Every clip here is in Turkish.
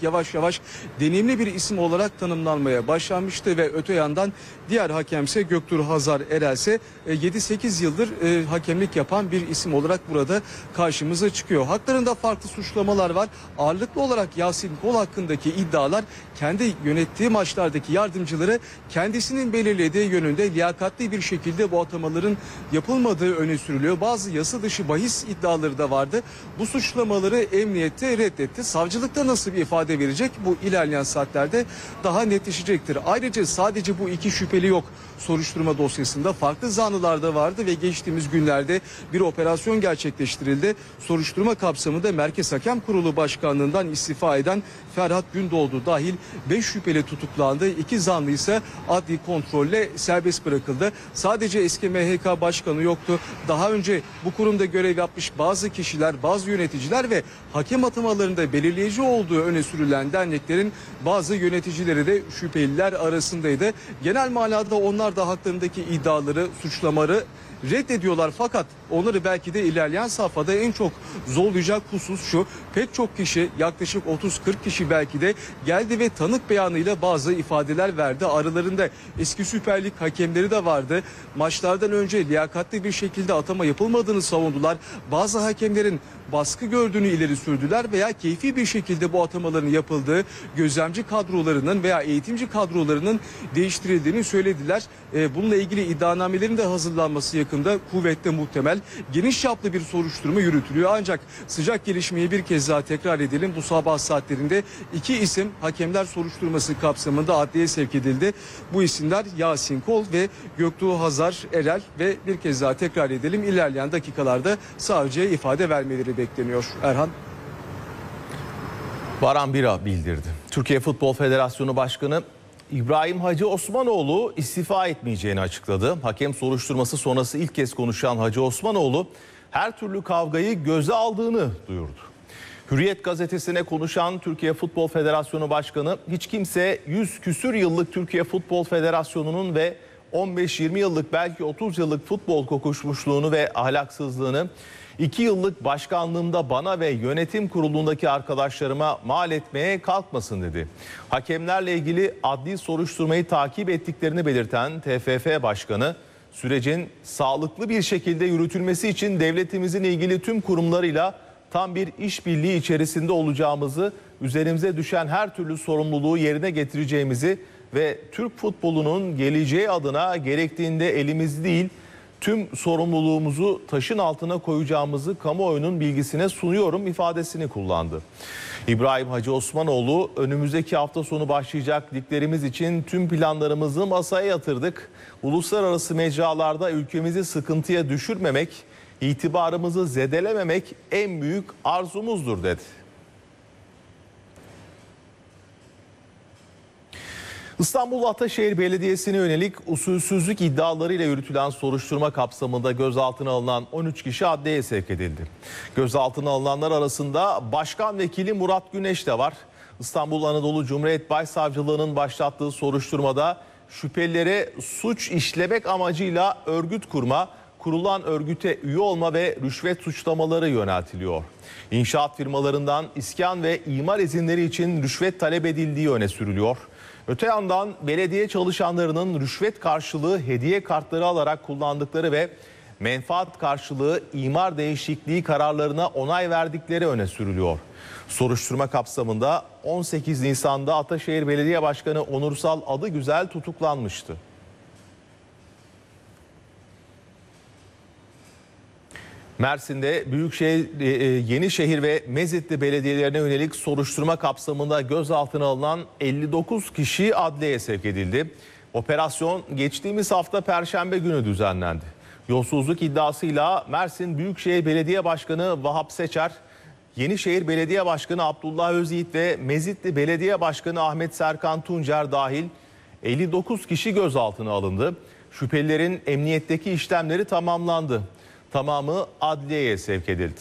yavaş yavaş deneyimli bir isim olarak tanımlanmaya başlanmıştı ve öte yandan diğer hakemse Göktuğ Hazar Erelse 7-8 yıldır hakemlik yapan bir isim olarak burada karşımıza çıkıyor. Haklarında farklı suçlamalar var. Ağırlıklı olarak Yasin Kol hakkındaki iddialar kendi yönettiği maçlardaki yardımcıları kendisinin belirlediği yönünde liyakatli bir şekilde bu atamaların yapılmadığı öne sürülüyor. Bazı yasa dışı bahis iddiaları da vardı. Bu suçlamaları emniyette reddetti. Savcılıkta nasıl bir ifade verecek? Bu ilerleyen saatlerde daha netleşecektir. Ayrıca sadece bu iki şüpheli yok. Soruşturma dosyasında farklı zanlılar da vardı ve geçtiğimiz günlerde bir operasyon gerçekleştirildi. Soruşturma kapsamında Merkez Hakem Kurulu Başkanlığından istifa eden Ferhat Gündoğdu dahil 5 şüpheli tutuklandı. 2 zanlı ise adli kontrolle serbest bırakıldı. Sadece eski MHK Başkanı yoktu. Daha önce bu kurumda görev yapmış bazı kişiler, bazı yöneticiler ve hakem atamalarında belirleyici olduğu öne sürülen derneklerin bazı yöneticileri de şüpheliler arasındaydı. Genel manada onlar da haklarındaki iddiaları, suçlamaları reddediyorlar, fakat onları belki de ilerleyen safhada en çok zorlayacak husus şu: pek çok kişi, yaklaşık 30-40 kişi belki de geldi ve tanık beyanıyla bazı ifadeler verdi. Aralarında eski Süper Lig hakemleri de vardı. Maçlardan önce liyakatli bir şekilde atama yapılmadığını savundular. Bazı hakemlerin baskı gördüğünü ileri sürdüler veya keyfi bir şekilde bu atamaların yapıldığı, gözlemci kadrolarının veya eğitimci kadrolarının değiştirildiğini söylediler. Bununla ilgili iddianamelerin de hazırlanması yakında kuvvetle muhtemel. Geniş çaplı bir soruşturma yürütülüyor, ancak sıcak gelişmeyi bir kez daha tekrar edelim. Bu sabah saatlerinde 2 isim hakemler soruşturması kapsamında adliyeye sevk edildi. Bu isimler Yasin Kol ve Göktuğ Hazar Erel ve bir kez daha tekrar edelim, ilerleyen dakikalarda savcıya ifade vermeleri bekleniyor. Erhan. Baran Bira bildirdi. Türkiye Futbol Federasyonu Başkanı İbrahim Hacı Osmanoğlu istifa etmeyeceğini açıkladı. Hakem soruşturması sonrası ilk kez konuşan Hacı Osmanoğlu her türlü kavgayı göze aldığını duyurdu. Hürriyet gazetesine konuşan Türkiye Futbol Federasyonu Başkanı, hiç kimse 100 küsür yıllık Türkiye Futbol Federasyonu'nun ve 15-20 yıllık belki 30 yıllık futbol kokuşmuşluğunu ve ahlaksızlığını 2 yıllık başkanlığımda bana ve yönetim kurulundaki arkadaşlarıma mal etmeye kalkmasın dedi. Hakemlerle ilgili adli soruşturmayı takip ettiklerini belirten TFF Başkanı, sürecin sağlıklı bir şekilde yürütülmesi için devletimizin ilgili tüm kurumlarıyla tam bir işbirliği içerisinde olacağımızı, üzerimize düşen her türlü sorumluluğu yerine getireceğimizi ve Türk futbolunun geleceği adına gerektiğinde elimiz değil, tüm sorumluluğumuzu taşın altına koyacağımızı kamuoyunun bilgisine sunuyorum ifadesini kullandı. İbrahim Hacı Osmanoğlu, önümüzdeki hafta sonu başlayacak liglerimiz için tüm planlarımızı masaya yatırdık. Uluslararası mecralarda ülkemizi sıkıntıya düşürmemek, itibarımızı zedelememek en büyük arzumuzdur dedi. İstanbul Ataşehir Belediyesi'ne yönelik usulsüzlük iddialarıyla yürütülen soruşturma kapsamında gözaltına alınan 13 kişi adliyeye sevk edildi. Gözaltına alınanlar arasında Başkan Vekili Murat Güneş de var. İstanbul Anadolu Cumhuriyet Başsavcılığı'nın başlattığı soruşturmada şüphelilere suç işlemek amacıyla örgüt kurma, kurulan örgüte üye olma ve rüşvet suçlamaları yöneltiliyor. İnşaat firmalarından iskan ve imar izinleri için rüşvet talep edildiği öne sürülüyor. Öte yandan belediye çalışanlarının rüşvet karşılığı hediye kartları alarak kullandıkları ve menfaat karşılığı imar değişikliği kararlarına onay verdikleri öne sürülüyor. Soruşturma kapsamında 18 Nisan'da Ataşehir Belediye Başkanı Onursal Adıgüzel tutuklanmıştı. Mersin'de Büyükşehir, Yenişehir ve Mezitli belediyelerine yönelik soruşturma kapsamında gözaltına alınan 59 kişi adliyeye sevk edildi. Operasyon geçtiğimiz hafta Perşembe günü düzenlendi. Yolsuzluk iddiasıyla Mersin Büyükşehir Belediye Başkanı Vahap Seçer, Yenişehir Belediye Başkanı Abdullah Özyiğit ve Mezitli Belediye Başkanı Ahmet Serkan Tuncer dahil 59 kişi gözaltına alındı. Şüphelilerin emniyetteki işlemleri tamamlandı. Tamamı adliyeye sevk edildi.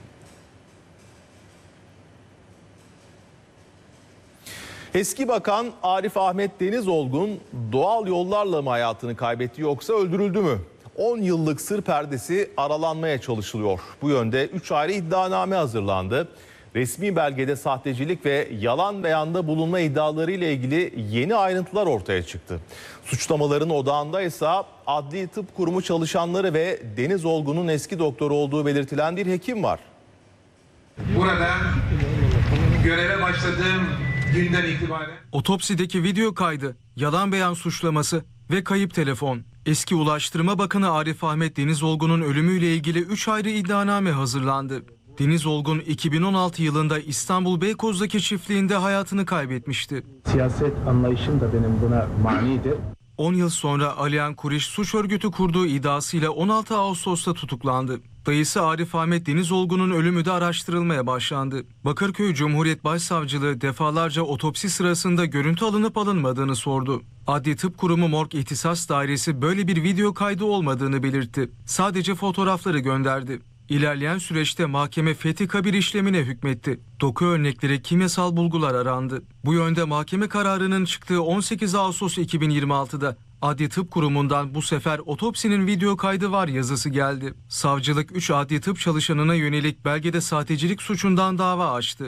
Eski Bakan Arif Ahmet Denizolgun doğal yollarla mı hayatını kaybetti yoksa öldürüldü mü? 10 yıllık sır perdesi aralanmaya çalışılıyor. Bu yönde 3 ayrı iddianame hazırlandı. Resmi belgede sahtecilik ve yalan beyanda bulunma iddiaları ile ilgili yeni ayrıntılar ortaya çıktı. Suçlamaların odağında ise Adli Tıp Kurumu çalışanları ve Deniz Olgun'un eski doktoru olduğu belirtilen bir hekim var. Burada göreve başladığım günden itibaren Otopsideki video kaydı, yalan beyan suçlaması ve kayıp telefon. Eski Ulaştırma Bakanı Arif Ahmet Deniz Olgun'un ölümüyle ilgili 3 ayrı iddianame hazırlandı. Deniz Olgun 2016 yılında İstanbul Beykoz'daki çiftliğinde hayatını kaybetmişti. Siyaset anlayışım da benim buna manidir. 10 yıl sonra Aliyan Kuriş suç örgütü kurduğu iddiasıyla 16 Ağustos'ta tutuklandı. Dayısı Arif Ahmet Deniz Olgun'un ölümü de araştırılmaya başlandı. Bakırköy Cumhuriyet Başsavcılığı defalarca otopsi sırasında görüntü alınıp alınmadığını sordu. Adli Tıp Kurumu Morg İhtisas Dairesi böyle bir video kaydı olmadığını belirtti. Sadece fotoğrafları gönderdi. İlerleyen süreçte mahkeme fethi kabir işlemine hükmetti. Doku örnekleri kimyasal bulgular arandı. Bu yönde mahkeme kararının çıktığı 18 Ağustos 2026'da Adli Tıp Kurumu'ndan bu sefer otopsinin video kaydı var yazısı geldi. Savcılık 3 adli tıp çalışanına yönelik belgede sahtecilik suçundan dava açtı.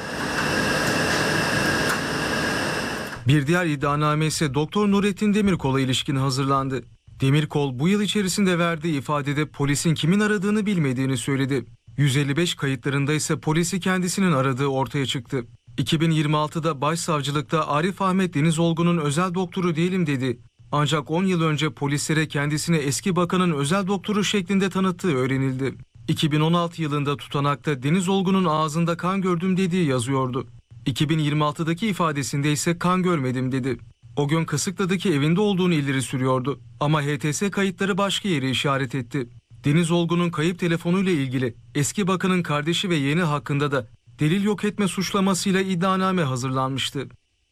Bir diğer iddianame ise Doktor Nurettin Demirkol'a ilişkin hazırlandı. Demirkol bu yıl içerisinde verdiği ifadede polisin kimin aradığını bilmediğini söyledi. 155 kayıtlarında ise polisi kendisinin aradığı ortaya çıktı. 2026'da Başsavcılıkta Arif Ahmet Deniz Olgun'un özel doktoru değilim dedi. Ancak 10 yıl önce polislere kendisini eski bakanın özel doktoru şeklinde tanıttığı öğrenildi. 2016 yılında tutanakta Deniz Olgun'un ağzında kan gördüm dediği yazıyordu. 2026'daki ifadesinde ise kan görmedim dedi. O gün Kısıklı'daki evinde olduğunu ileri sürüyordu ama HTS kayıtları başka yere işaret etti. Deniz Olgun'un kayıp telefonuyla ilgili eski bakanın kardeşi ve yeğeni hakkında da delil yok etme suçlamasıyla iddianame hazırlanmıştı.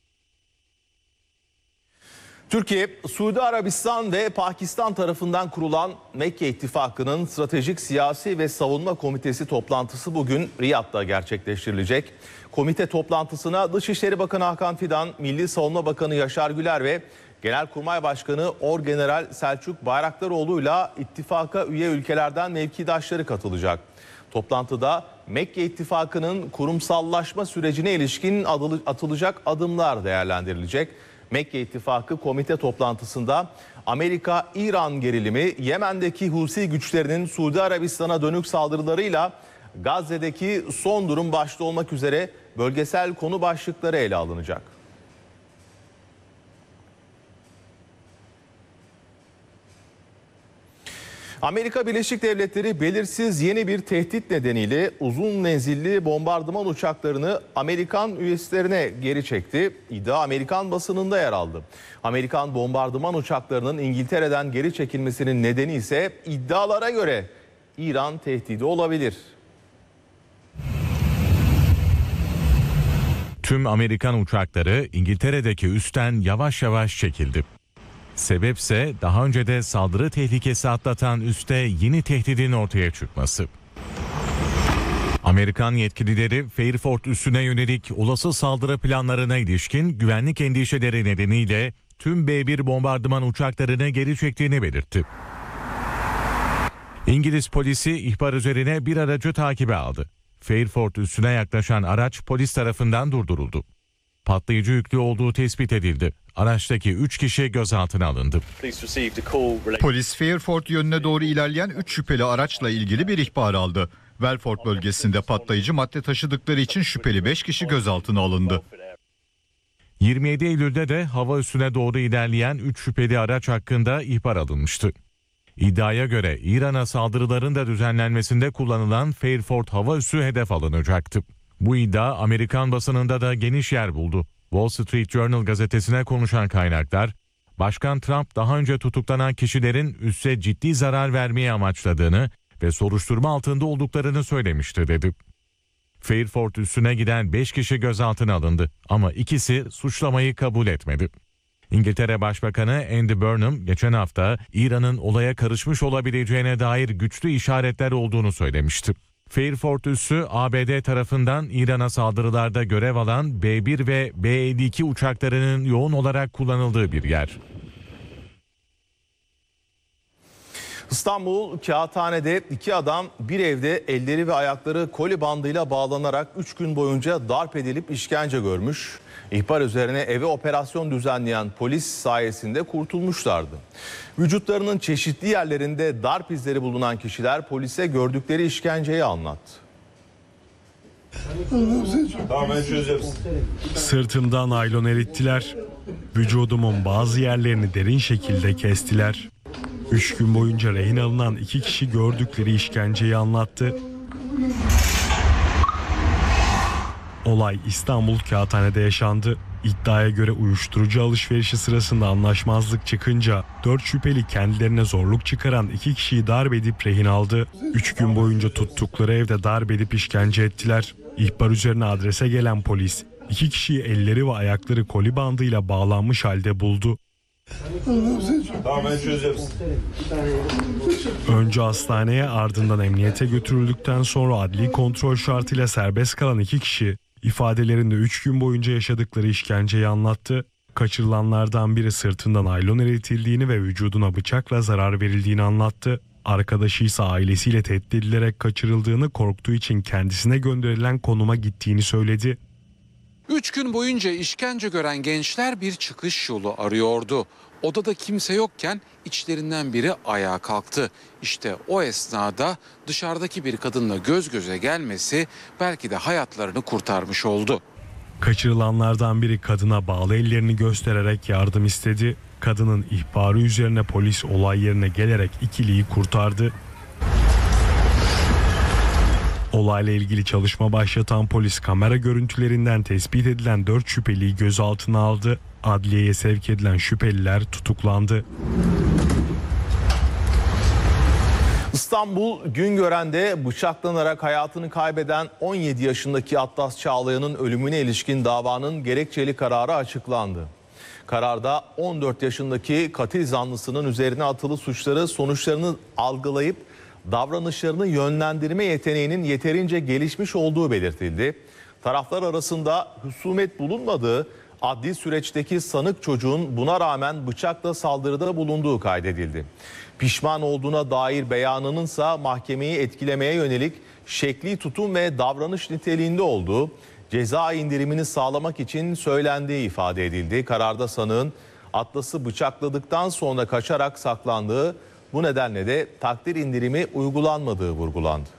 Türkiye, Suudi Arabistan ve Pakistan tarafından kurulan Mekke İttifakı'nın Stratejik Siyasi ve Savunma Komitesi toplantısı bugün Riyad'da gerçekleştirilecek. Komite toplantısına Dışişleri Bakanı Hakan Fidan, Milli Savunma Bakanı Yaşar Güler ve Genelkurmay Başkanı Orgeneral Selçuk Bayraktaroğlu'yla ittifaka üye ülkelerden mevkidaşları katılacak. Toplantıda Mekke İttifakı'nın kurumsallaşma sürecine ilişkin atılacak adımlar değerlendirilecek. Mekke İttifakı komite toplantısında Amerika-İran gerilimi, Yemen'deki Husi güçlerinin Suudi Arabistan'a dönük saldırılarıyla Gazze'deki son durum başta olmak üzere bölgesel konu başlıkları ele alınacak. Amerika Birleşik Devletleri belirsiz yeni bir tehdit nedeniyle uzun menzilli bombardıman uçaklarını Amerikan üslerine geri çekti. İddia Amerikan basınında yer aldı. Amerikan bombardıman uçaklarının İngiltere'den geri çekilmesinin nedeni ise iddialara göre İran tehdidi olabilir. Tüm Amerikan uçakları İngiltere'deki üstten yavaş yavaş çekildi. Sebepse daha önce de saldırı tehlikesi atlatan üste yeni tehdidin ortaya çıkması. Amerikan yetkilileri Fairford üssüne yönelik olası saldırı planlarına ilişkin güvenlik endişeleri nedeniyle tüm B-1 bombardıman uçaklarını geri çektiğini belirtti. İngiliz polisi ihbar üzerine bir aracı takibe aldı. Fairford üssüne yaklaşan araç polis tarafından durduruldu. Patlayıcı yüklü olduğu tespit edildi. Araçtaki 3 kişi gözaltına alındı. Polis Fairford yönüne doğru ilerleyen 3 şüpheli araçla ilgili bir ihbar aldı. Welford bölgesinde patlayıcı madde taşıdıkları için şüpheli 5 kişi gözaltına alındı. 27 Eylül'de de hava üssüne doğru ilerleyen 3 şüpheli araç hakkında ihbar alınmıştı. İddiaya göre İran'a saldırıların da düzenlenmesinde kullanılan Fairford hava üssü hedef alınacaktı. Bu iddia Amerikan basınında da geniş yer buldu. Wall Street Journal gazetesine konuşan kaynaklar, Başkan Trump daha önce tutuklanan kişilerin üsse ciddi zarar vermeye amaçladığını ve soruşturma altında olduklarını söylemişti dedi. Fairford üssüne giden 5 kişi gözaltına alındı ama ikisi suçlamayı kabul etmedi. İngiltere Başbakanı Andy Burnham geçen hafta İran'ın olaya karışmış olabileceğine dair güçlü işaretler olduğunu söylemişti. Fairford üssü ABD tarafından İran'a saldırılarda görev alan B-1 ve B-52 uçaklarının yoğun olarak kullanıldığı bir yer. İstanbul Kağıthane'de 2 adam bir evde elleri ve ayakları koli bandıyla bağlanarak 3 gün boyunca darp edilip işkence görmüş. İhbar üzerine eve operasyon düzenleyen polis sayesinde kurtulmuşlardı. Vücutlarının çeşitli yerlerinde darp izleri bulunan kişiler polise gördükleri işkenceyi anlattı. Sırtımdan naylon erittiler. Vücudumun bazı yerlerini derin şekilde kestiler. 3 gün boyunca rehin alınan 2 kişi gördükleri işkenceyi anlattı. Olay İstanbul Kağıthane'de yaşandı. İddiaya göre uyuşturucu alışverişi sırasında anlaşmazlık çıkınca 4 şüpheli kendilerine zorluk çıkaran 2 kişiyi darp edip rehin aldı. 3 gün boyunca tuttukları evde darp edip işkence ettiler. İhbar üzerine adrese gelen polis 2 kişiyi elleri ve ayakları koli bandıyla bağlanmış halde buldu. Önce hastaneye, ardından emniyete götürüldükten sonra adli kontrol şartıyla serbest kalan 2 kişi ifadelerinde 3 gün boyunca yaşadıkları işkenceyi anlattı. Kaçırılanlardan biri sırtından naylon eritildiğini ve vücuduna bıçakla zarar verildiğini anlattı. Arkadaşı ise ailesiyle tehdit edilerek kaçırıldığını, korktuğu için kendisine gönderilen konuma gittiğini söyledi. 3 gün boyunca işkence gören gençler bir çıkış yolu arıyordu. Odada kimse yokken içlerinden biri ayağa kalktı. İşte o esnada dışarıdaki bir kadınla göz göze gelmesi belki de hayatlarını kurtarmış oldu. Kaçırılanlardan biri kadına bağlı ellerini göstererek yardım istedi. Kadının ihbarı üzerine polis olay yerine gelerek ikiliyi kurtardı. Olayla ilgili çalışma başlatan polis kamera görüntülerinden tespit edilen 4 şüpheliyi gözaltına aldı. Adliyeye sevk edilen şüpheliler tutuklandı. İstanbul Güngören'de bıçaklanarak hayatını kaybeden 17 yaşındaki Atlas Çağlayan'ın ölümüne ilişkin davanın gerekçeli kararı açıklandı. Kararda 14 yaşındaki katil zanlısının üzerine atılı suçları sonuçlarını algılayıp davranışlarını yönlendirme yeteneğinin yeterince gelişmiş olduğu belirtildi. Taraflar arasında husumet bulunmadığı, adli süreçteki sanık çocuğun buna rağmen bıçakla saldırıda bulunduğu kaydedildi. Pişman olduğuna dair beyanınınsa mahkemeyi etkilemeye yönelik şekli tutum ve davranış niteliğinde olduğu, ceza indirimini sağlamak için söylendiği ifade edildi. Kararda sanığın Atlas'ı bıçakladıktan sonra kaçarak saklandığı, bu nedenle de takdir indirimi uygulanmadığı vurgulandı.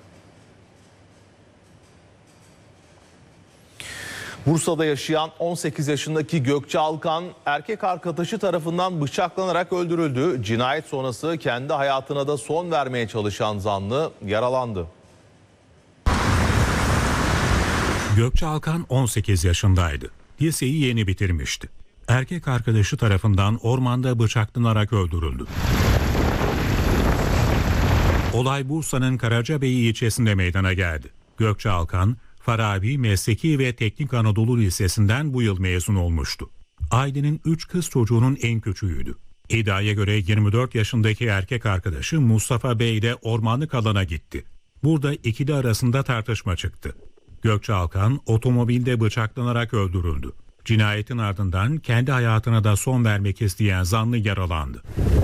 Bursa'da yaşayan 18 yaşındaki Gökçe Alkan erkek arkadaşı tarafından bıçaklanarak öldürüldü. Cinayet sonrası kendi hayatına da son vermeye çalışan zanlı yaralandı. Gökçe Alkan 18 yaşındaydı. Liseyi yeni bitirmişti. Erkek arkadaşı tarafından ormanda bıçaklanarak öldürüldü. Olay Bursa'nın Karacabey ilçesinde meydana geldi. Gökçe Alkan, Farabi Mesleki ve Teknik Anadolu Lisesi'nden bu yıl mezun olmuştu. Ailenin 3 kız çocuğunun en küçüğüydü. İddiaya göre 24 yaşındaki erkek arkadaşı Mustafa Bey de ormanlık alana gitti. Burada ikili arasında tartışma çıktı. Gökçe Alkan otomobilde bıçaklanarak öldürüldü. Cinayetin ardından kendi hayatına da son vermek isteyen zanlı yaralandı.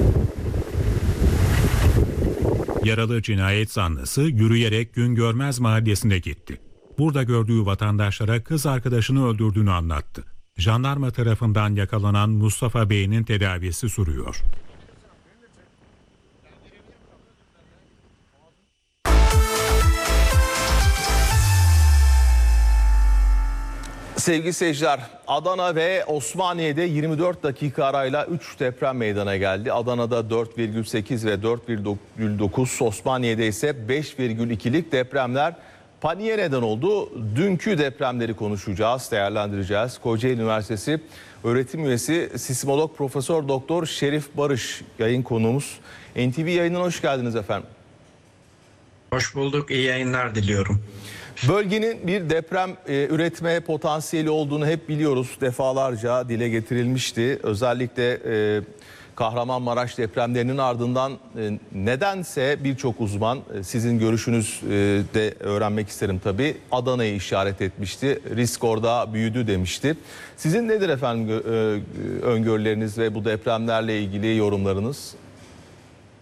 Yaralı cinayet zanlısı yürüyerek Güngörmez Mahallesi'ne gitti. Burada gördüğü vatandaşlara kız arkadaşını öldürdüğünü anlattı. Jandarma tarafından yakalanan Mustafa Bey'in tedavisi sürüyor. Sevgili seyirciler, Adana ve Osmaniye'de 24 dakika arayla 3 deprem meydana geldi. Adana'da 4,8 ve 4,9, Osmaniye'de ise 5,2'lik depremler paniğe neden oldu. Dünkü depremleri konuşacağız, değerlendireceğiz. Kocaeli Üniversitesi öğretim üyesi sismolog Profesör Doktor Şerif Barış yayın konuğumuz. NTV yayınına hoş geldiniz efendim. Hoş bulduk, iyi yayınlar diliyorum. Bölgenin bir deprem üretme potansiyeli olduğunu hep biliyoruz. Defalarca dile getirilmişti. Özellikle Kahramanmaraş depremlerinin ardından nedense birçok uzman, sizin görüşünüz de öğrenmek isterim tabii, Adana'yı işaret etmişti. Risk orada büyüdü demişti. Sizin nedir efendim öngörüleriniz ve bu depremlerle ilgili yorumlarınız?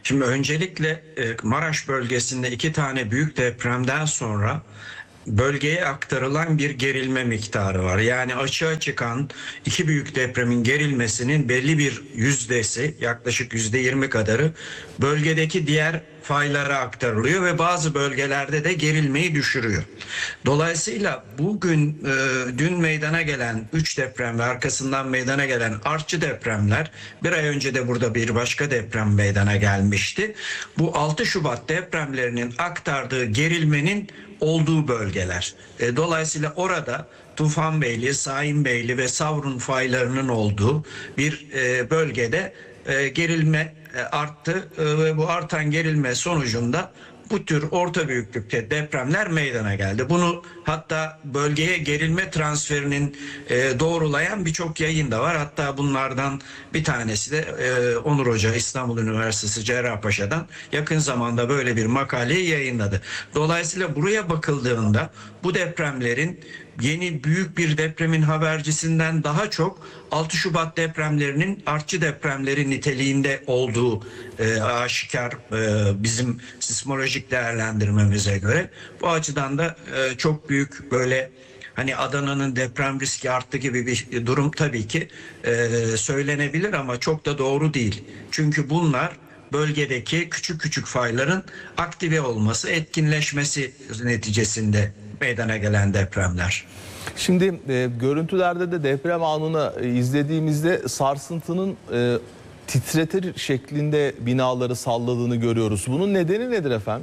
Şimdi öncelikle Maraş bölgesinde 2 tane büyük depremden sonra bölgeye aktarılan bir gerilme miktarı var. Yani açığa çıkan 2 büyük depremin gerilmesinin belli bir yüzdesi, yaklaşık %20 kadarı bölgedeki diğer faylara aktarılıyor ve bazı bölgelerde de gerilmeyi düşürüyor. Dolayısıyla bugün dün meydana gelen 3 deprem ve arkasından meydana gelen artçı depremler, bir ay önce de burada bir başka deprem meydana gelmişti. Bu 6 Şubat depremlerinin aktardığı gerilmenin olduğu bölgeler. Dolayısıyla orada Tufanbeyli, Sahinbeyli ve Savrun faylarının olduğu bir bölgede gerilme arttı ve bu artan gerilme sonucunda bu tür orta büyüklükte depremler meydana geldi. Bunu hatta bölgeye gerilme transferinin doğrulayan birçok yayın da var. Hatta bunlardan bir tanesi de Onur Hoca İstanbul Üniversitesi Cerrahpaşa'dan yakın zamanda böyle bir makaleyi yayınladı. Dolayısıyla buraya bakıldığında bu depremlerin yeni büyük bir depremin habercisinden daha çok 6 Şubat depremlerinin artçı depremleri niteliğinde olduğu aşikar bizim sismolojik değerlendirmemize göre. Bu açıdan da çok büyük böyle hani Adana'nın deprem riski arttı gibi bir durum tabii ki söylenebilir ama çok da doğru değil. Çünkü bunlar bölgedeki küçük küçük fayların aktive olması, etkinleşmesi neticesinde meydana gelen depremler. Şimdi görüntülerde de deprem anını izlediğimizde sarsıntının titretir şeklinde binaları salladığını görüyoruz. Bunun nedeni nedir efendim?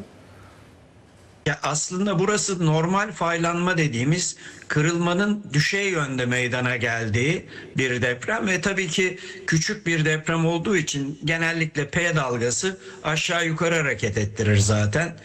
Ya aslında burası normal faylanma dediğimiz kırılmanın düşey yönde meydana geldiği bir deprem ve tabii ki küçük bir deprem olduğu için genellikle P dalgası aşağı yukarı hareket ettirir zaten.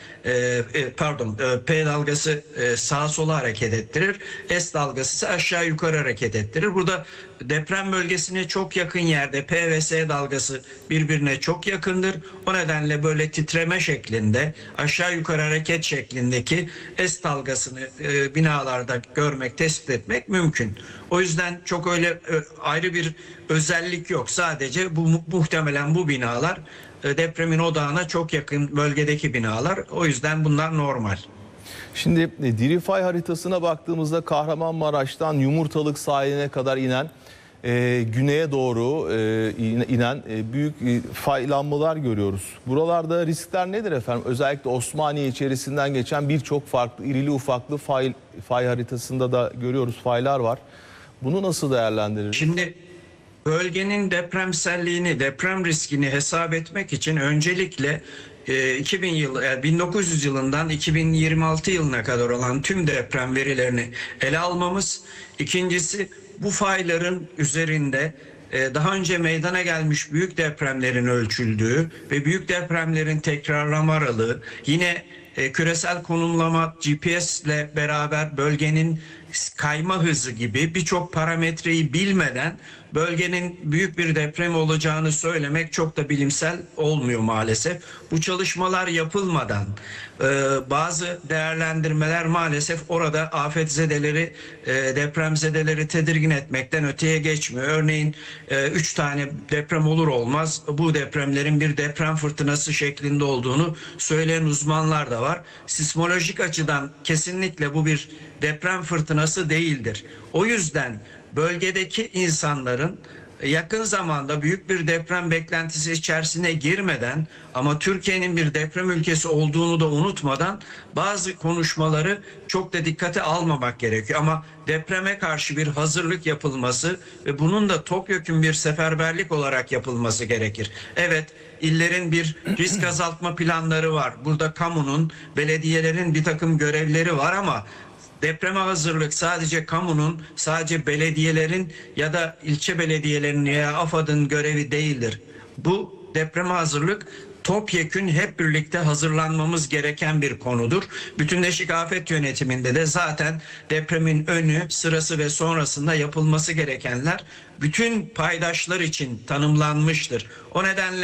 P dalgası sağa sola hareket ettirir. S dalgası ise aşağı yukarı hareket ettirir. Burada deprem bölgesine çok yakın yerde P ve S dalgası birbirine çok yakındır. O nedenle böyle titreme şeklinde aşağı yukarı hareket şeklindeki S dalgasını binalarda görmek, tespit etmek mümkün. O yüzden çok öyle ayrı bir özellik yok. Sadece bu muhtemelen bu binalar depremin odağına çok yakın bölgedeki binalar. O yüzden bunlar normal. Şimdi diri fay haritasına baktığımızda Kahramanmaraş'tan Yumurtalık sahiline kadar inen güneye doğru inen büyük faylanmalar görüyoruz. Buralarda riskler nedir efendim? Özellikle Osmaniye içerisinden geçen birçok farklı irili ufaklı fay haritasında da görüyoruz faylar var. Bunu nasıl değerlendiririz? Şimdi bölgenin depremselliğini, deprem riskini hesap etmek için öncelikle 1900 yılından 2026 yılına kadar olan tüm deprem verilerini ele almamız. İkincisi, bu fayların üzerinde daha önce meydana gelmiş büyük depremlerin ölçüldüğü ve büyük depremlerin tekrarlama aralığı, yine küresel konumlama GPS ile beraber bölgenin kayma hızı gibi birçok parametreyi bilmeden bölgenin büyük bir deprem olacağını söylemek çok da bilimsel olmuyor maalesef. Bu çalışmalar yapılmadan bazı değerlendirmeler maalesef orada afetzedeleri, depremzedeleri tedirgin etmekten öteye geçmiyor. Örneğin 3 tane deprem olur olmaz bu depremlerin bir deprem fırtınası şeklinde olduğunu söyleyen uzmanlar da var. Sismolojik açıdan kesinlikle bu bir deprem fırtınası değildir. O yüzden bölgedeki insanların yakın zamanda büyük bir deprem beklentisi içerisine girmeden ama Türkiye'nin bir deprem ülkesi olduğunu da unutmadan bazı konuşmaları çok da dikkate almamak gerekiyor. Ama depreme karşı bir hazırlık yapılması ve bunun da topyekün bir seferberlik olarak yapılması gerekir. Evet, illerin bir risk azaltma planları var. Burada kamunun, belediyelerin bir takım görevleri var ama depreme hazırlık sadece kamunun, sadece belediyelerin ya da ilçe belediyelerinin ya AFAD'ın görevi değildir. Bu depreme hazırlık topyekün hep birlikte hazırlanmamız gereken bir konudur. Bütünleşik afet yönetiminde de zaten depremin önü, sırası ve sonrasında yapılması gerekenler bütün paydaşlar için tanımlanmıştır. O nedenle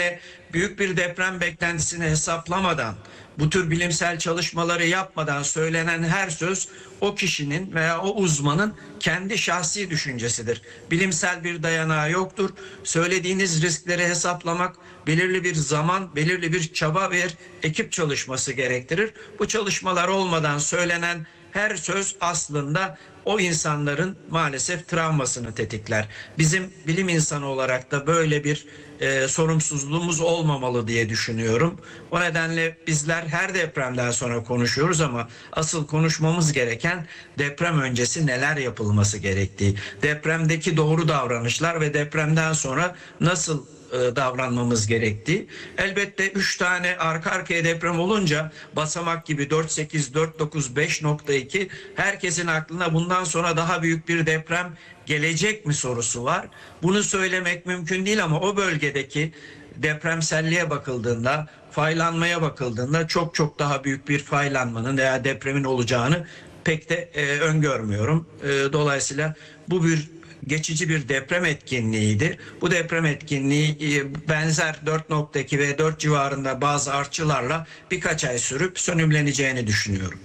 büyük bir deprem beklentisini hesaplamadan, bu tür bilimsel çalışmaları yapmadan söylenen her söz o kişinin veya o uzmanın kendi şahsi düşüncesidir. Bilimsel bir dayanağı yoktur. Söylediğiniz riskleri hesaplamak belirli bir zaman, belirli bir çaba ve ekip çalışması gerektirir. Bu çalışmalar olmadan söylenen her söz aslında o insanların maalesef travmasını tetikler. Bizim bilim insanı olarak da böyle bir sorumsuzluğumuz olmamalı diye düşünüyorum. O nedenle bizler her depremden sonra konuşuyoruz ama asıl konuşmamız gereken deprem öncesi neler yapılması gerektiği. Depremdeki doğru davranışlar ve depremden sonra nasıl davranmamız gerektiği. Elbette 3 tane arka arkaya deprem olunca basamak gibi 4.8, 4.9, 5.2 herkesin aklına bundan sonra daha büyük bir deprem gelecek mi sorusu var. Bunu söylemek mümkün değil ama o bölgedeki depremselliğe bakıldığında, faylanmaya bakıldığında çok daha büyük bir faylanmanın veya depremin olacağını pek de öngörmüyorum. Dolayısıyla bu bir geçici bir deprem etkinliğiydi. Bu deprem etkinliği benzer 4.2 ve 4 civarında bazı artçılarla birkaç ay sürüp sönümleneceğini düşünüyorum.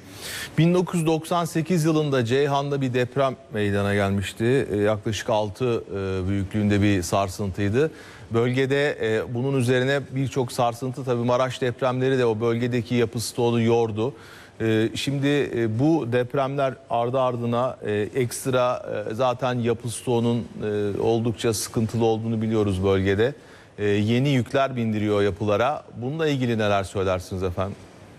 1998 yılında Ceyhan'da bir deprem meydana gelmişti. Yaklaşık 6 büyüklüğünde bir sarsıntıydı. Bölgede bunun üzerine birçok sarsıntı, tabii Maraş depremleri de o bölgedeki yapı stoğunu yordu. Şimdi bu depremler ardı ardına ekstra zaten yapı stoğunun oldukça sıkıntılı olduğunu biliyoruz bölgede. Yeni yükler bindiriyor yapılara. Bununla ilgili neler söylersiniz efendim?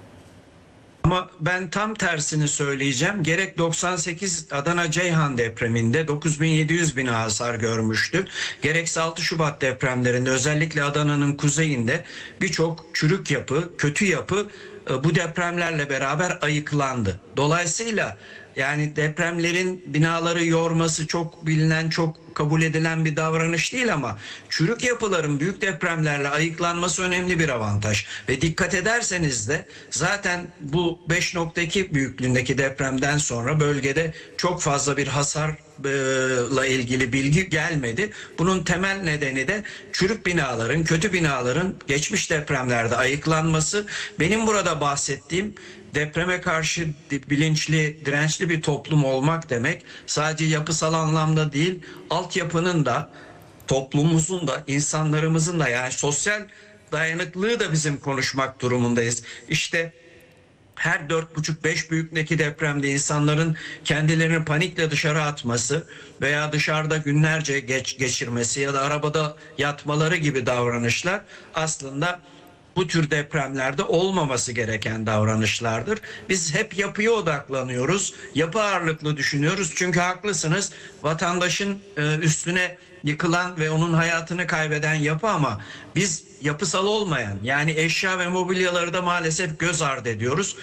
Ama ben tam tersini söyleyeceğim. Gerek 98 Adana Ceyhan depreminde 9.700 bina hasar görmüştü. Gerekse 6 Şubat depremlerinde özellikle Adana'nın kuzeyinde birçok çürük yapı, kötü yapı bu depremlerle beraber ayıklandı. Dolayısıyla yani depremlerin binaları yorması çok bilinen, çok kabul edilen bir davranış değil ama çürük yapıların büyük depremlerle ayıklanması önemli bir avantaj. Ve dikkat ederseniz de zaten bu 5.2 büyüklüğündeki depremden sonra bölgede çok fazla bir hasarla ilgili bilgi gelmedi. Bunun temel nedeni de çürük binaların, kötü binaların geçmiş depremlerde ayıklanması. Benim burada bahsettiğim depreme karşı bilinçli, dirençli bir toplum olmak demek sadece yapısal anlamda değil, altyapının da, toplumumuzun da, insanlarımızın da, yani sosyal dayanıklılığı da bizim konuşmak durumundayız. İşte her 4,5-5 büyüklüğündeki depremde insanların kendilerini panikle dışarı atması veya dışarıda günlerce geçirmesi ya da arabada yatmaları gibi davranışlar aslında bu tür depremlerde olmaması gereken davranışlardır. Biz hep yapıya odaklanıyoruz. Yapı ağırlıklı düşünüyoruz. Çünkü haklısınız, vatandaşın üstüne yıkılan ve onun hayatını kaybeden yapı ama biz yapısal olmayan, yani eşya ve mobilyaları da maalesef göz ardı ediyoruz.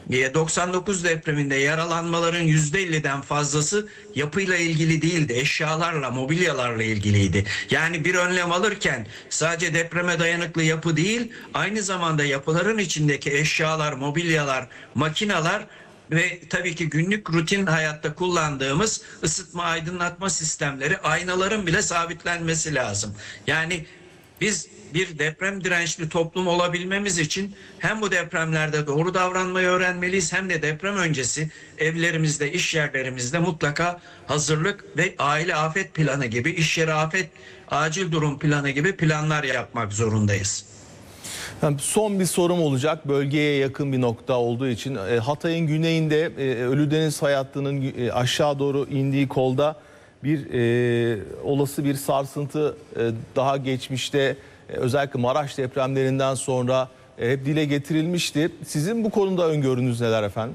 99 depreminde yaralanmaların %50'den fazlası yapıyla ilgili değildi. Eşyalarla, mobilyalarla ilgiliydi. Yani bir önlem alırken sadece depreme dayanıklı yapı değil, aynı zamanda yapıların içindeki eşyalar, mobilyalar, makineler ve tabii ki günlük rutin hayatta kullandığımız ısıtma, aydınlatma sistemleri, aynaların bile sabitlenmesi lazım. Yani biz bir deprem dirençli toplum olabilmemiz için hem bu depremlerde doğru davranmayı öğrenmeliyiz hem de deprem öncesi evlerimizde, iş yerlerimizde mutlaka hazırlık ve aile afet planı gibi, iş yeri afet acil durum planı gibi planlar yapmak zorundayız. Son bir sorum olacak. Bölgeye yakın bir nokta olduğu için Hatay'ın güneyinde Ölüdeniz Fay Hattı'nın aşağı doğru indiği kolda bir olası bir sarsıntı daha geçmişte özellikle Maraş depremlerinden sonra hep dile getirilmişti. Sizin bu konuda öngörünüz neler efendim?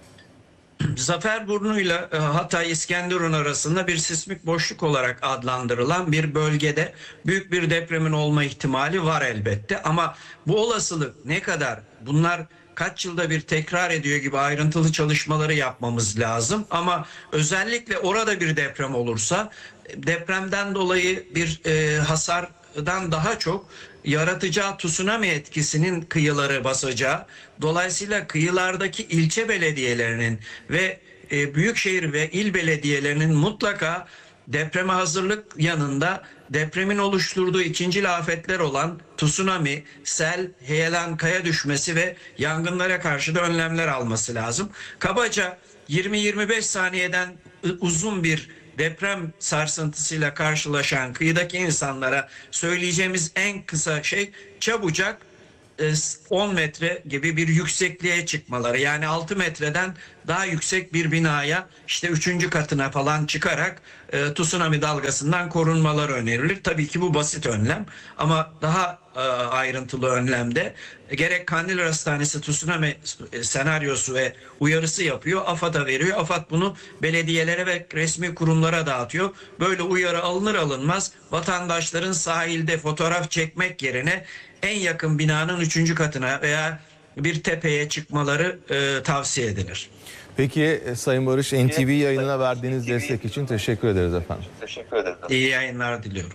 Zaferburnu ile Hatay İskenderun arasında bir sismik boşluk olarak adlandırılan bir bölgede büyük bir depremin olma ihtimali var elbette. Ama bu olasılık ne kadar, bunlar kaç yılda bir tekrar ediyor gibi ayrıntılı çalışmaları yapmamız lazım. Ama özellikle orada bir deprem olursa depremden dolayı bir hasardan daha çok yaratacağı tsunami etkisinin kıyıları basacağı, dolayısıyla kıyılardaki ilçe belediyelerinin ve büyükşehir ve il belediyelerinin mutlaka depreme hazırlık yanında depremin oluşturduğu ikincil afetler olan tsunami, sel, heyelan, kaya düşmesi ve yangınlara karşı da önlemler alması lazım. Kabaca 20-25 saniyeden uzun bir deprem sarsıntısıyla karşılaşan kıyıdaki insanlara söyleyeceğimiz en kısa şey çabucak 10 metre gibi bir yüksekliğe çıkmaları. Yani 6 metreden daha yüksek bir binaya, işte 3. katına falan çıkarak tsunami dalgasından korunmaları önerilir. Tabii ki bu basit önlem ama daha ayrıntılı önlemde gerek Kandilli Hastanesi tsunami senaryosu ve uyarısı yapıyor. AFAD'a veriyor. AFAD bunu belediyelere ve resmi kurumlara dağıtıyor. Böyle uyarı alınır alınmaz vatandaşların sahilde fotoğraf çekmek yerine en yakın binanın 3. katına veya bir tepeye çıkmaları tavsiye edilir. Peki Sayın Barış, NTV yayınına verdiğiniz destek için teşekkür ederiz efendim. Teşekkür ederim. İyi yayınlar diliyorum.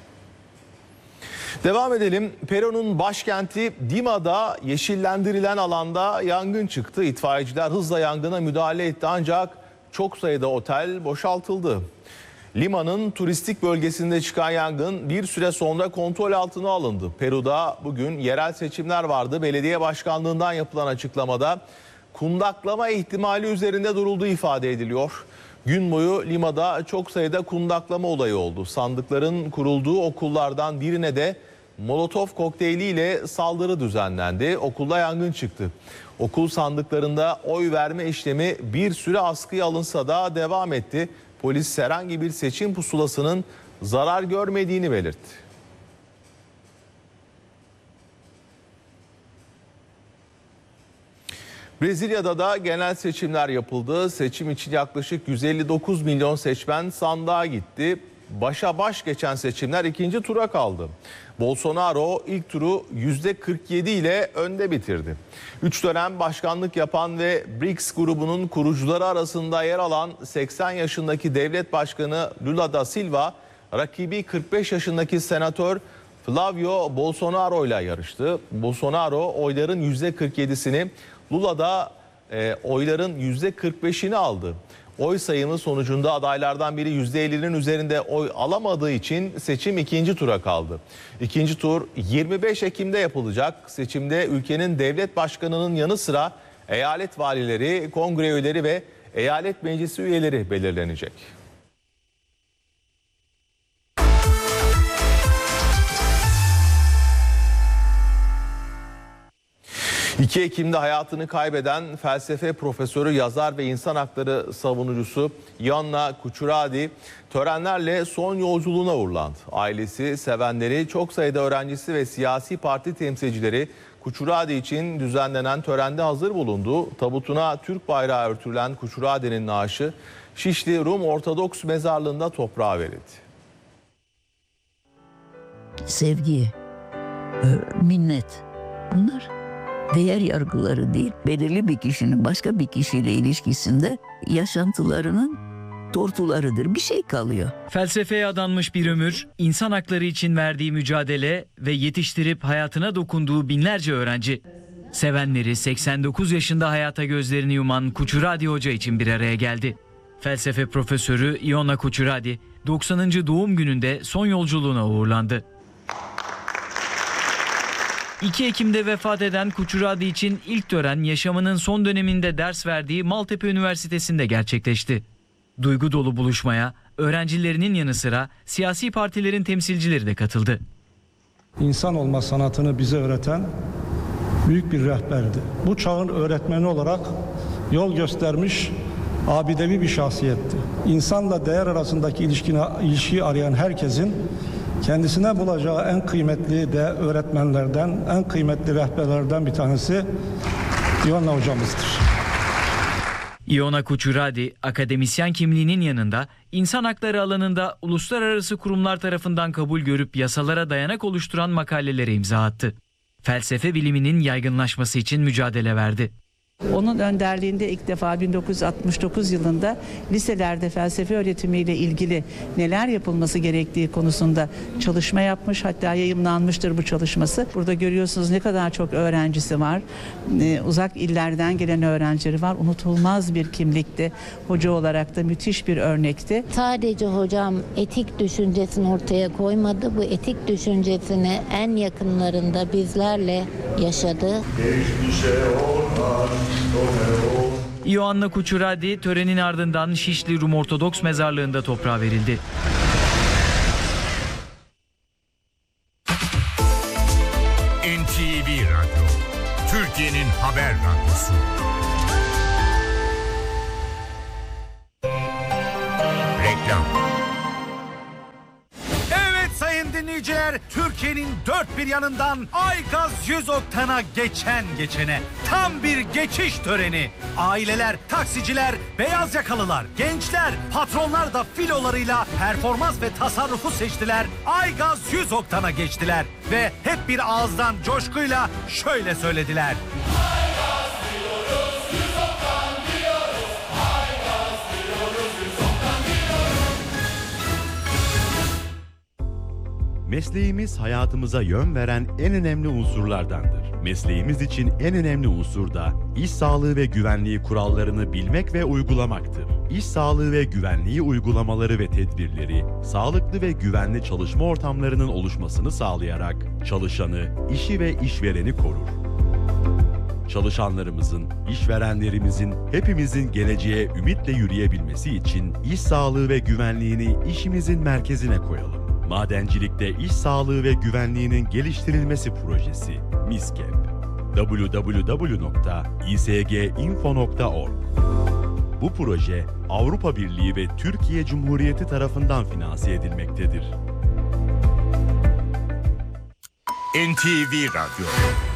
Devam edelim. Peru'nun başkenti Lima'da yeşillendirilen alanda yangın çıktı. İtfaiyeciler hızla yangına müdahale etti ancak çok sayıda otel boşaltıldı. Lima'nın turistik bölgesinde çıkan yangın bir süre sonra kontrol altına alındı. Peru'da bugün yerel seçimler vardı. Belediye başkanlığından yapılan açıklamada kundaklama ihtimali üzerinde durulduğu ifade ediliyor. Gün boyu Lima'da çok sayıda kundaklama olayı oldu. Sandıkların kurulduğu okullardan birine de Molotov kokteyliyle saldırı düzenlendi. Okulda yangın çıktı. Okul sandıklarında oy verme işlemi bir süre askıya alınsa da devam etti. Polis herhangi bir seçim pusulasının zarar görmediğini belirtti. Brezilya'da da genel seçimler yapıldı. Seçim için yaklaşık 159 milyon seçmen sandığa gitti. Başa baş geçen seçimler ikinci tura kaldı. Bolsonaro ilk turu %47 ile önde bitirdi. 3 dönem başkanlık yapan ve BRICS grubunun kurucuları arasında yer alan 80 yaşındaki devlet başkanı Lula da Silva, rakibi 45 yaşındaki senatör Flavio Bolsonaro ile yarıştı. Bolsonaro oyların %47'sini, Lula da oyların %45'ini aldı. Oy sayımı sonucunda adaylardan biri %50'nin üzerinde oy alamadığı için seçim ikinci tura kaldı. İkinci tur 25 Ekim'de yapılacak. Seçimde ülkenin devlet başkanının yanı sıra eyalet valileri, kongre üyeleri ve eyalet meclisi üyeleri belirlenecek. 2 Ekim'de hayatını kaybeden felsefe profesörü, yazar ve insan hakları savunucusu Ionna Kuchuradi törenlerle son yolculuğuna uğurlandı. Ailesi, sevenleri, çok sayıda öğrencisi ve siyasi parti temsilcileri Kuchuradi için düzenlenen törende hazır bulundu. Tabutuna Türk bayrağı örtülen Kuchuradi'nin naaşı Şişli Rum Ortodoks Mezarlığı'nda toprağa verildi. Sevgi, minnet, bunlar değer yargıları değil, belirli bir kişinin başka bir kişiyle ilişkisinde yaşantılarının tortularıdır. Bir şey kalıyor. Felsefeye adanmış bir ömür, insan hakları için verdiği mücadele ve yetiştirip hayatına dokunduğu binlerce öğrenci. Sevenleri 89 yaşında hayata gözlerini yuman Kuchuradi Hoca için bir araya geldi. Felsefe profesörü Ionna Kuchuradi 90. doğum gününde son yolculuğuna uğurlandı. 2 Ekim'de vefat eden Kuchuradi için ilk tören yaşamının son döneminde ders verdiği Maltepe Üniversitesi'nde gerçekleşti. Duygu dolu buluşmaya öğrencilerinin yanı sıra siyasi partilerin temsilcileri de katıldı. İnsan olma sanatını bize öğreten büyük bir rehberdi. Bu çağın öğretmeni olarak yol göstermiş abidevi bir şahsiyetti. İnsanla değer arasındaki ilişkiyi arayan herkesin kendisine bulacağı en kıymetli de öğretmenlerden, en kıymetli rehberlerden bir tanesi Ionna hocamızdır. Ionna Kuchuradi, akademisyen kimliğinin yanında insan hakları alanında uluslararası kurumlar tarafından kabul görüp yasalara dayanak oluşturan makalelere imza attı. Felsefe biliminin yaygınlaşması için mücadele verdi. Onun önderliğinde ilk defa 1969 yılında liselerde felsefe öğretimiyle ilgili neler yapılması gerektiği konusunda çalışma yapmış. Hatta yayımlanmıştır bu çalışması. Burada görüyorsunuz ne kadar çok öğrencisi var. Uzak illerden gelen öğrencileri var. Unutulmaz bir kimlikti. Hoca olarak da müthiş bir örnekti. Sadece hocam etik düşüncesini ortaya koymadı. Bu etik düşüncesini en yakınlarında bizlerle yaşadı. Ioanna Kuchuradi törenin ardından Şişli Rum Ortodoks Mezarlığı'nda toprağa verildi. NTV Radyo, Türkiye'nin haber radyosu. Reklam. Evet sayın dinleyiciler, Türkiye'nin dört bir yanından Aygaz 100 oktana geçene tam bir geçiş töreni. Aileler, taksiciler, beyaz yakalılar, gençler, patronlar da filolarıyla performans ve tasarrufu seçtiler. Aygaz 100 oktana geçtiler ve hep bir ağızdan coşkuyla şöyle söylediler. Mesleğimiz hayatımıza yön veren en önemli unsurlardandır. Mesleğimiz için en önemli unsur da iş sağlığı ve güvenliği kurallarını bilmek ve uygulamaktır. İş sağlığı ve güvenliği uygulamaları ve tedbirleri, sağlıklı ve güvenli çalışma ortamlarının oluşmasını sağlayarak çalışanı, işi ve işvereni korur. Çalışanlarımızın, işverenlerimizin, hepimizin geleceğe ümitle yürüyebilmesi için iş sağlığı ve güvenliğini işimizin merkezine koyalım. Madencilikte iş sağlığı ve güvenliğinin geliştirilmesi projesi MİSKEP. www.isginfo.org. Bu proje Avrupa Birliği ve Türkiye Cumhuriyeti tarafından finanse edilmektedir. NTV Radyo.